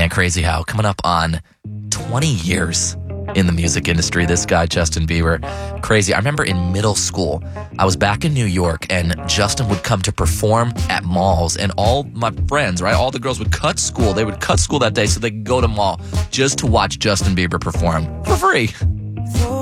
Man, crazy how coming up on 20 years in the music industry, this guy, Justin Bieber, crazy. I remember in middle school, I was back in New York and Justin would come to perform at malls and all my friends, right, all the girls would cut school. They would cut school that day so they could go to mall just to watch Justin Bieber perform for free.